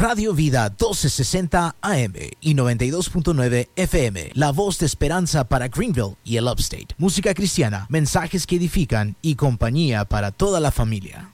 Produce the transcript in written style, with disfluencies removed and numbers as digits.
Radio Vida 1260 AM y 92.9 FM, la voz de esperanza para Greenville y el Upstate. Música cristiana, mensajes que edifican y compañía para toda la familia.